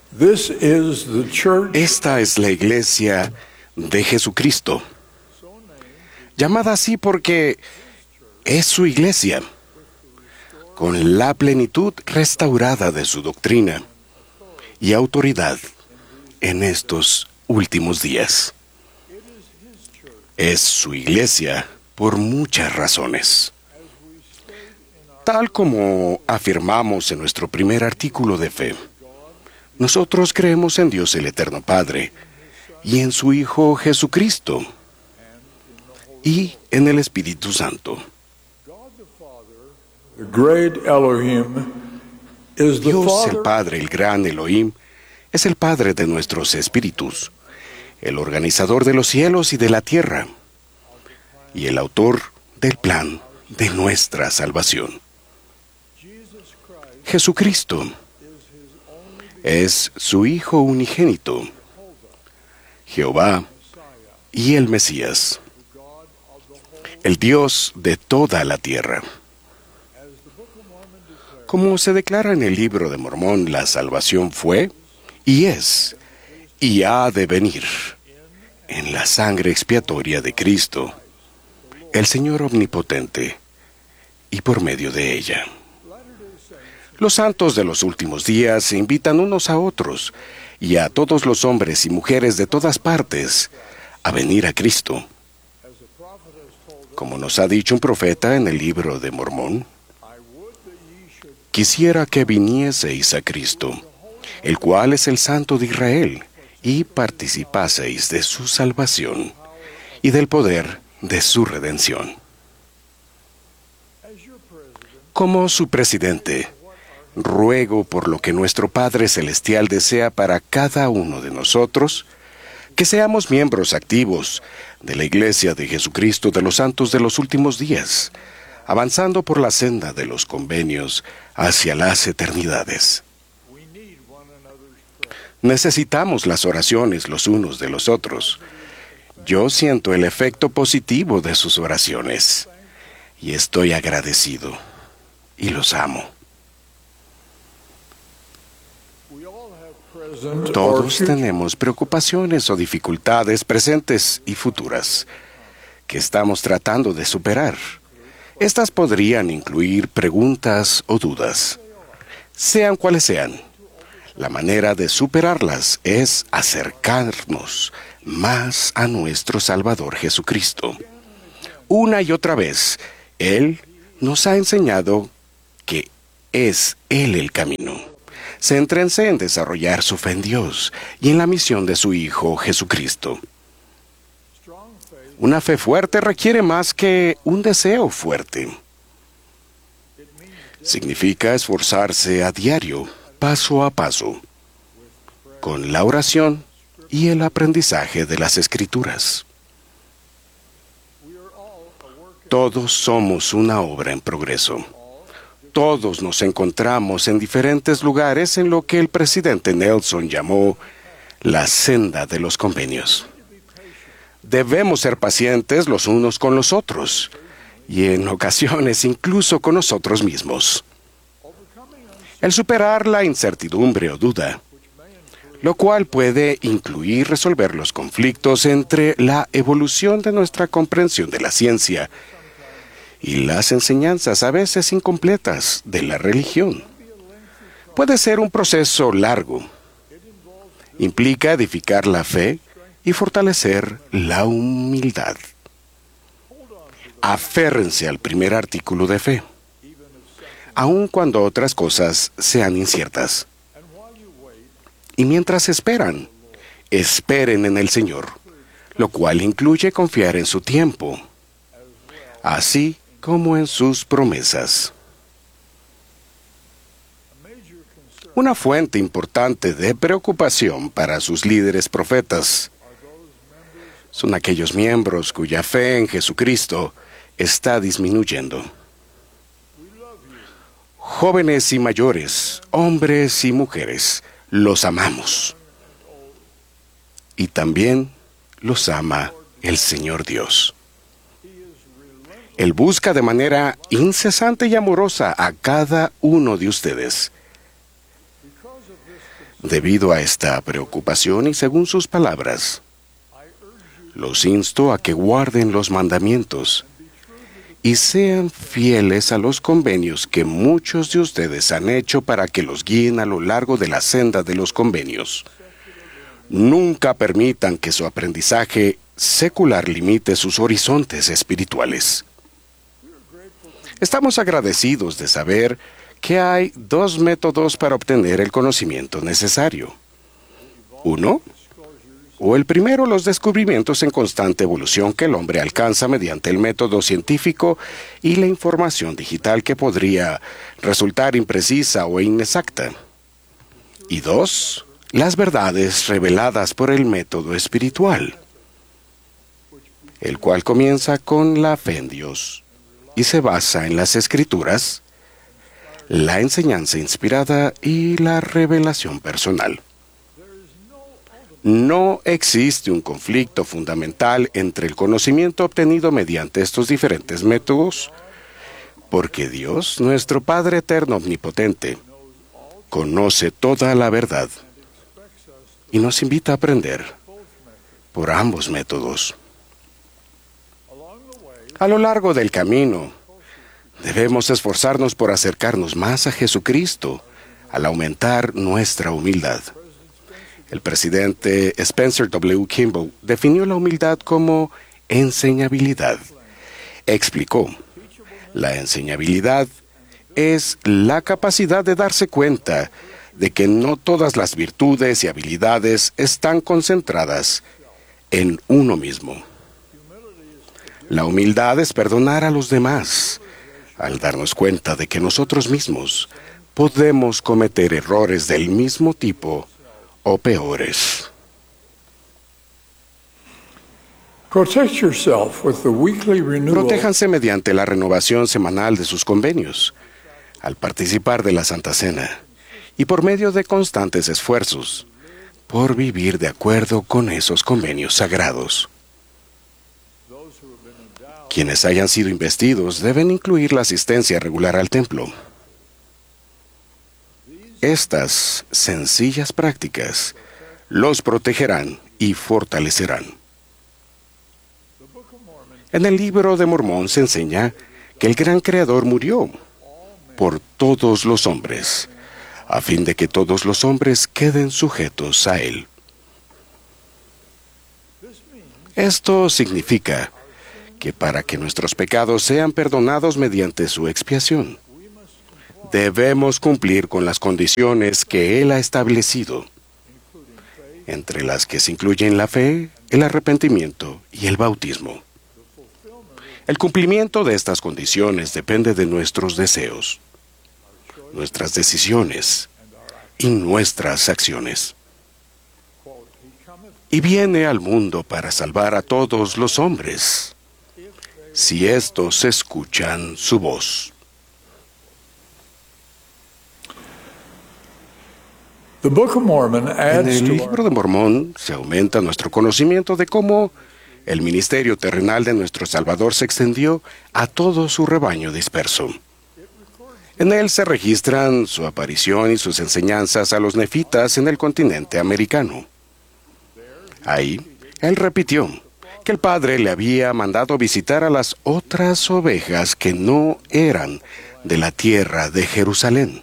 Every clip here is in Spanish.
This is the church Esta es la iglesia de Jesucristo, llamada así porque es su iglesia, con la plenitud restaurada de su doctrina y autoridad en estos últimos días. Es su iglesia por muchas razones. Tal como afirmamos en nuestro primer artículo de fe, nosotros creemos en Dios el Eterno Padre y en su Hijo Jesucristo y en el Espíritu Santo. the great Elohim is the Dios el Father Padre, el gran Elohim, es el Padre de nuestros espíritus, el organizador de los cielos y de la tierra, y el autor del plan de nuestra salvación. Jesucristo es su Hijo unigénito, Jehová y el Mesías, el Dios de toda la tierra. Como se declara en el libro de Mormón, la salvación fue, y es, y ha de venir en la sangre expiatoria de Cristo, el Señor omnipotente, y por medio de ella. Los santos de los últimos días se invitan unos a otros y a todos los hombres y mujeres de todas partes a venir a Cristo. Como nos ha dicho un profeta en el libro de Mormón, quisiera que vinieseis a Cristo, el cual es el Santo de Israel, y participaseis de su salvación y del poder de su redención. Como su presidente, ruego por lo que nuestro Padre Celestial desea para cada uno de nosotros, que seamos miembros activos de la Iglesia de Jesucristo de los Santos de los últimos días, avanzando por la senda de los convenios hacia las eternidades. Necesitamos las oraciones los unos de los otros. Yo siento el efecto positivo de sus oraciones y estoy agradecido y los amo. Todos tenemos preocupaciones o dificultades presentes y futuras que estamos tratando de superar. Estas podrían incluir preguntas o dudas. Sean cuales sean, la manera de superarlas es acercarnos más a nuestro Salvador Jesucristo. Una y otra vez, Él nos ha enseñado que es Él el camino. Céntrense en desarrollar su fe en Dios y en la misión de su Hijo Jesucristo. Una fe fuerte requiere más que un deseo fuerte. Significa esforzarse a diario, paso a paso, con la oración y el aprendizaje de las Escrituras. Todos somos una obra en progreso. Todos nos encontramos en diferentes lugares en lo que el presidente Nelson llamó la senda de los convenios. Debemos ser pacientes los unos con los otros y en ocasiones incluso con nosotros mismos. El superar la incertidumbre o duda, lo cual puede incluir resolver los conflictos entre la evolución de nuestra comprensión de la ciencia y las enseñanzas a veces incompletas de la religión. Puede ser un proceso largo. Implica edificar la fe y fortalecer la humildad. Aférrense al primer artículo de fe, aun cuando otras cosas sean inciertas. Y mientras esperan, esperen en el Señor, lo cual incluye confiar en su tiempo, así como en sus promesas. Una fuente importante de preocupación para sus líderes profetas son aquellos miembros cuya fe en Jesucristo está disminuyendo. Jóvenes y mayores, hombres y mujeres, los amamos. Y también los ama el Señor Dios. Él busca de manera incesante y amorosa a cada uno de ustedes. Debido a esta preocupación y según sus palabras, los insto a que guarden los mandamientos y sean fieles a los convenios que muchos de ustedes han hecho para que los guíen a lo largo de la senda de los convenios. Nunca permitan que su aprendizaje secular limite sus horizontes espirituales. Estamos agradecidos de saber que hay dos métodos para obtener el conocimiento necesario. Uno, o el primero, los descubrimientos en constante evolución que el hombre alcanza mediante el método científico y la información digital que podría resultar imprecisa o inexacta. Y dos, las verdades reveladas por el método espiritual, el cual comienza con la fe en Dios y se basa en las Escrituras, la enseñanza inspirada y la revelación personal. No existe un conflicto fundamental entre el conocimiento obtenido mediante estos diferentes métodos, porque Dios, nuestro Padre Eterno Omnipotente, conoce toda la verdad y nos invita a aprender por ambos métodos. A lo largo del camino, debemos esforzarnos por acercarnos más a Jesucristo al aumentar nuestra humildad. El presidente Spencer W. Kimball definió la humildad como enseñabilidad. Explicó, la enseñabilidad es la capacidad de darse cuenta de que no todas las virtudes y habilidades están concentradas en uno mismo. La humildad es perdonar a los demás, al darnos cuenta de que nosotros mismos podemos cometer errores del mismo tipo o peores. Protéjanse mediante la renovación semanal de sus convenios, al participar de la Santa Cena, y por medio de constantes esfuerzos, por vivir de acuerdo con esos convenios sagrados. Quienes hayan sido investidos deben incluir la asistencia regular al templo. Estas sencillas prácticas los protegerán y fortalecerán. En el libro de Mormón se enseña que el gran Creador murió por todos los hombres, a fin de que todos los hombres queden sujetos a Él. Esto significa que para que nuestros pecados sean perdonados mediante su expiación, debemos cumplir con las condiciones que Él ha establecido, entre las que se incluyen la fe, el arrepentimiento y el bautismo. El cumplimiento de estas condiciones depende de nuestros deseos, nuestras decisiones y nuestras acciones. Y viene al mundo para salvar a todos los hombres, si estos escuchan su voz. En el libro de Mormón se aumenta nuestro conocimiento de cómo el ministerio terrenal de nuestro Salvador se extendió a todo su rebaño disperso. En él se registran su aparición y sus enseñanzas a los nefitas en el continente americano. Ahí, él repitió que el Padre le había mandado visitar a las otras ovejas que no eran de la tierra de Jerusalén.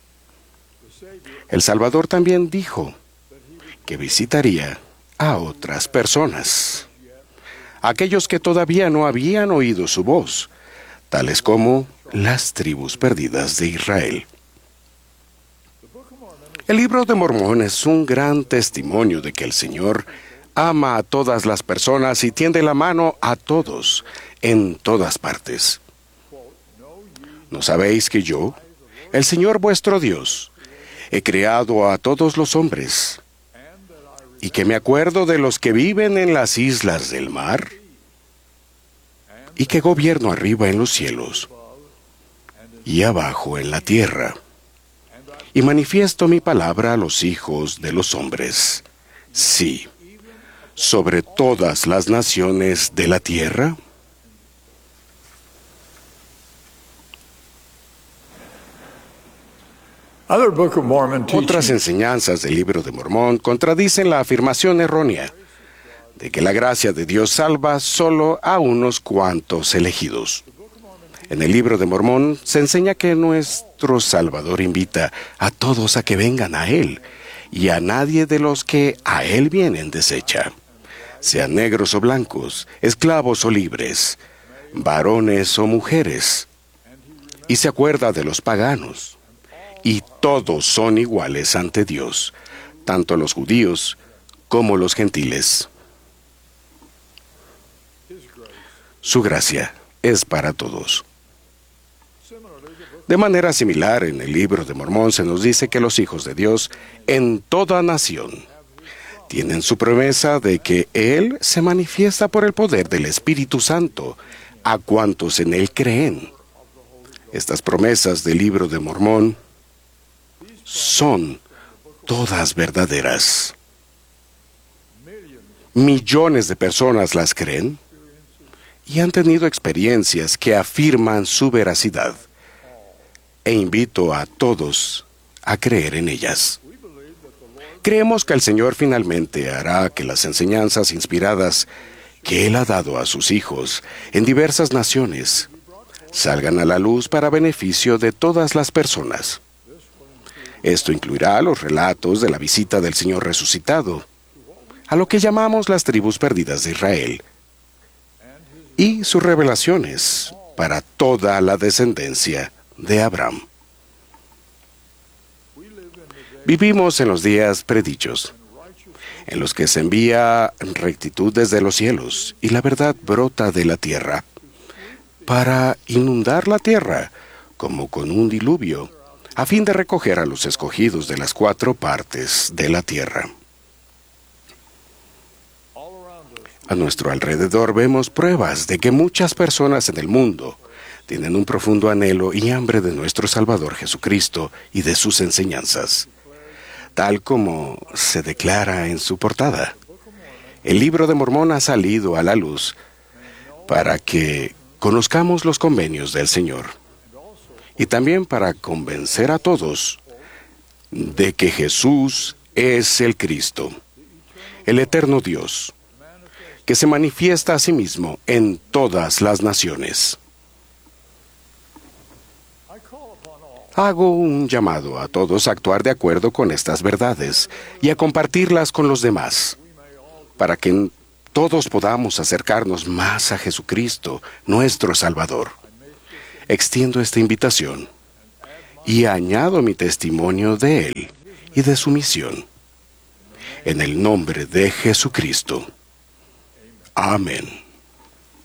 El Salvador también dijo que visitaría a otras personas, aquellos que todavía no habían oído su voz, tales como las tribus perdidas de Israel. El libro de Mormón es un gran testimonio de que el Señor ama a todas las personas y tiende la mano a todos, en todas partes. ¿No sabéis que yo, el Señor vuestro Dios, he creado a todos los hombres, y que me acuerdo de los que viven en las islas del mar, y que gobierno arriba en los cielos, y abajo en la tierra, y manifiesto mi palabra a los hijos de los hombres, sí, sobre todas las naciones de la tierra? Other Book of Mormon Otras teachings enseñanzas del Libro de Mormón contradicen la afirmación errónea de que la gracia de Dios salva solo a unos cuantos elegidos. En el Libro de Mormón se enseña que nuestro Salvador invita a todos a que vengan a Él, y a nadie de los que a Él vienen desecha, sean negros o blancos, esclavos o libres, varones o mujeres. Y se acuerda de los paganos, y todos son iguales ante Dios, tanto los judíos como los gentiles. Su gracia es para todos. De manera similar, en el Libro de Mormón se nos dice que los hijos de Dios en toda nación tienen su promesa de que Él se manifiesta por el poder del Espíritu Santo a cuantos en Él creen. Estas promesas del Libro de Mormón son todas verdaderas. Millones de personas las creen y han tenido experiencias que afirman su veracidad. E invito a todos a creer en ellas. Creemos que el Señor finalmente hará que las enseñanzas inspiradas que Él ha dado a sus hijos en diversas naciones salgan a la luz para beneficio de todas las personas. Esto incluirá los relatos de la visita del Señor resucitado a lo que llamamos las tribus perdidas de Israel y sus revelaciones para toda la descendencia de Abraham. Vivimos en los días predichos, en los que se envía rectitud desde los cielos y la verdad brota de la tierra, para inundar la tierra como con un diluvio, a fin de recoger a los escogidos de las 4 partes de la tierra. A nuestro alrededor vemos pruebas de que muchas personas en el mundo tienen un profundo anhelo y hambre de nuestro Salvador Jesucristo y de sus enseñanzas, tal como se declara en su portada. El Libro de Mormón ha salido a la luz para que conozcamos los convenios del Señor y también para convencer a todos de que Jesús es el Cristo, el eterno Dios, que se manifiesta a sí mismo en todas las naciones. Hago un llamado a todos a actuar de acuerdo con estas verdades y a compartirlas con los demás, para que todos podamos acercarnos más a Jesucristo, nuestro Salvador. Extiendo esta invitación y añado mi testimonio de Él y de su misión. En el nombre de Jesucristo. Amén.